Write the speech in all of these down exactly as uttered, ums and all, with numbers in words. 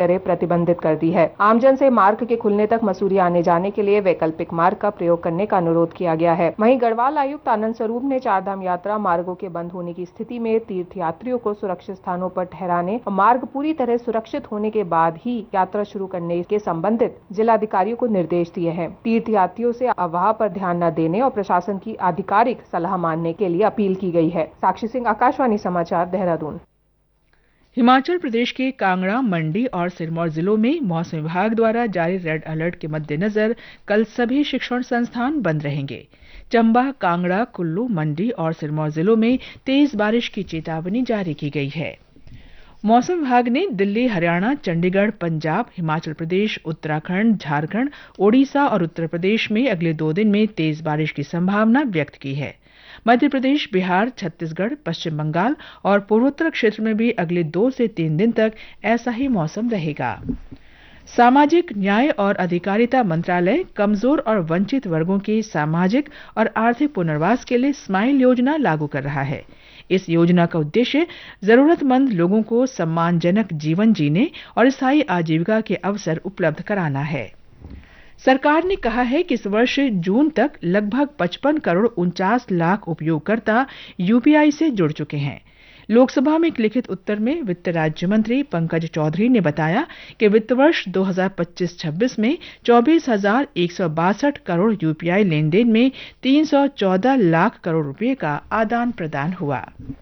तरह प्रतिबंधित कर दी है। आमजन से मार्ग के खुलने तक मसूरी आने जाने के लिए वैकल्पिक मार्ग का प्रयोग करने का अनुरोध किया गया है। वहीं गढ़वाल आयुक्त आनंद स्वरूप ने चारधाम यात्रा मार्गों के बंद होने की स्थिति में तीर्थयात्रियों को सुरक्षित स्थानों पर ठहराने और मार्ग पूरी तरह सुरक्षित होने के बाद ही यात्रा शुरू करने के संबंधित जिलाधिकारियों को निर्देश दिए हैं। तीर्थयात्रियों से अफवाह पर ध्यान न देने और प्रशासन की आधिकारिक सलाह मानने के लिए अपील की गई है। साक्षी सिंह, आकाशवाणी समाचार, देहरादून। हिमाचल प्रदेश के कांगड़ा, मंडी और सिरमौर जिलों में मौसम विभाग द्वारा जारी रेड अलर्ट के मद्देनजर कल सभी शिक्षण संस्थान बंद रहेंगे। चंबा, कांगड़ा, कुल्लू, मंडी और सिरमौर जिलों में तेज बारिश की चेतावनी जारी की गई है। मौसम विभाग ने दिल्ली, हरियाणा, चंडीगढ़, पंजाब, हिमाचल प्रदेश, उत्तराखंड, झारखंड, ओडिशा और उत्तर प्रदेश में अगले दो दिन में तेज बारिश की संभावना व्यक्त की है। मध्य प्रदेश, बिहार, छत्तीसगढ़, पश्चिम बंगाल और पूर्वोत्तर क्षेत्र में भी अगले दो से तीन दिन तक ऐसा ही मौसम रहेगा। सामाजिक न्याय और अधिकारिता मंत्रालय कमजोर और वंचित वर्गों के सामाजिक और आर्थिक पुनर्वास के लिए स्माइल योजना लागू कर रहा है। इस योजना का उद्देश्य जरूरतमंद लोगों को सम्मानजनक जीवन जीने और स्थायी आजीविका के अवसर उपलब्ध कराना है। सरकार ने कहा है कि इस वर्ष जून तक लगभग पचपन करोड़ उनचास लाख उपयोगकर्ता यूपीआई से जुड़ चुके हैं। लोकसभा में एक लिखित उत्तर में वित्त राज्य मंत्री पंकज चौधरी ने बताया कि वित्त वर्ष दो हज़ार पच्चीस छब्बीस में चौबीस हजार एक सौ बासठ करोड़ यूपीआई लेन देन में तीन सौ चौदह लाख करोड़ रुपए का आदान प्रदान हुआ।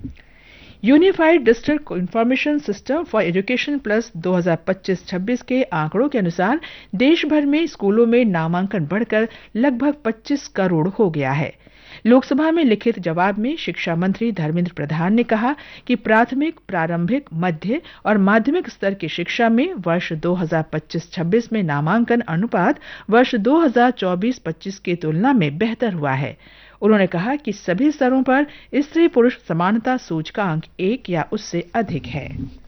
Unified district information system for education plus दो हज़ार पच्चीस छब्बीस के आंकड़ों के अनुसार देश भर में स्कूलों में नामांकन बढ़कर लगभग पच्चीस करोड़ हो गया है। लोकसभा में लिखित जवाब में शिक्षा मंत्री धर्मेंद्र प्रधान ने कहा कि प्राथमिक, प्रारंभिक, मध्य और माध्यमिक स्तर की शिक्षा में वर्ष दो हज़ार पच्चीस छब्बीस में नामांकन अनुपात वर्ष दो हज़ार चौबीस पच्चीस की तुलना में बेहतर हुआ है। उन्होंने कहा कि सभी स्तरों पर स्त्री पुरुष समानता सूचकांक एक या उससे अधिक है।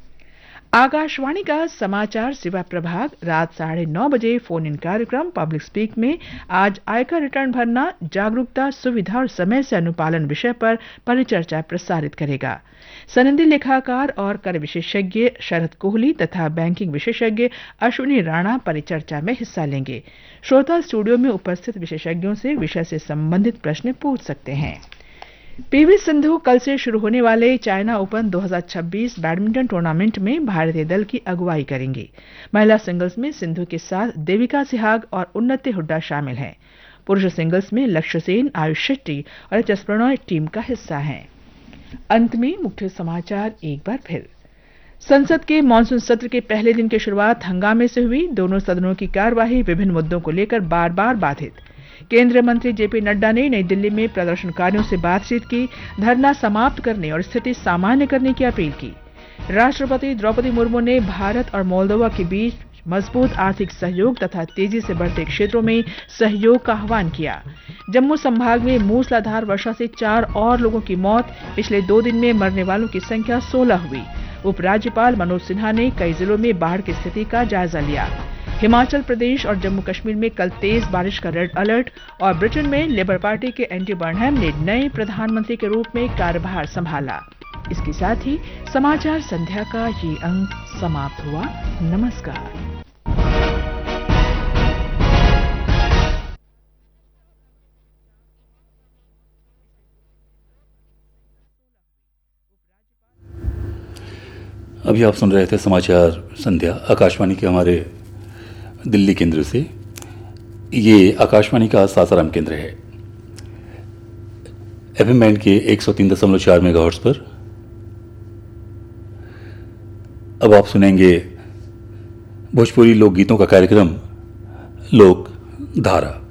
आकाशवाणी का समाचार सेवा प्रभाग रात साढ़े नौ बजे फोन इन कार्यक्रम पब्लिक स्पीक में आज आयकर रिटर्न भरना, जागरूकता, सुविधा और समय से अनुपालन विषय पर परिचर्चा प्रसारित करेगा। सनदी लेखाकार और कर विशेषज्ञ शरद कोहली तथा बैंकिंग विशेषज्ञ अश्विनी राणा परिचर्चा में हिस्सा लेंगे। श्रोता स्टूडियो में उपस्थित विशेषज्ञों से विषय से संबंधित प्रश्न पूछ सकते हैं। पीवी सिंधु कल से शुरू होने वाले चाइना ओपन दो हज़ार छब्बीस बैडमिंटन टूर्नामेंट में भारतीय दल की अगुवाई करेंगी। महिला सिंगल्स में सिंधु के साथ देविका सिहाग और उन्नति हुड्डा शामिल हैं। पुरुष सिंगल्स में लक्ष्य सेन, आयुष शेट्टी और एच एस प्रणॉय टीम का हिस्सा हैं। अंत में मुख्य समाचार एक बार फिर। संसद के मानसून सत्र के पहले दिन की शुरुआत हंगामे से हुई। दोनों सदनों की कार्यवाही विभिन्न मुद्दों को लेकर बार बार बाधित। केंद्रीय मंत्री जेपी नड्डा ने नई दिल्ली में प्रदर्शनकारियों से बातचीत की, धरना समाप्त करने और स्थिति सामान्य करने की अपील की। राष्ट्रपति द्रौपदी मुर्मू ने भारत और मोल्दोवा के बीच मजबूत आर्थिक सहयोग तथा तेजी से बढ़ते क्षेत्रों में सहयोग का आह्वान किया। जम्मू संभाग में मूसलाधार वर्षा से चार और लोगों की मौत। पिछले दो दिन में मरने वालों की संख्या सोलह हुई। उपराज्यपाल मनोज सिन्हा ने कई जिलों में बाढ़ की स्थिति का जायजा लिया। हिमाचल प्रदेश और जम्मू कश्मीर में कल तेज बारिश का रेड अलर्ट और ब्रिटेन में लेबर पार्टी के एंडी बर्नहैम ने नए प्रधानमंत्री के रूप में कार्यभार संभाला। इसके साथ ही समाचार संध्या का ये अंक समाप्त हुआ। नमस्कार। अभी आप सुन रहे थे समाचार संध्या आकाशवाणी के हमारे दिल्ली केंद्र से। ये आकाशवाणी का सासाराम केंद्र है। एफएम बैंड के एक सौ तीन दशमलव चार मेगाहर्ट्ज पर अब आप सुनेंगे भोजपुरी लोकगीतों का कार्यक्रम लोक धारा।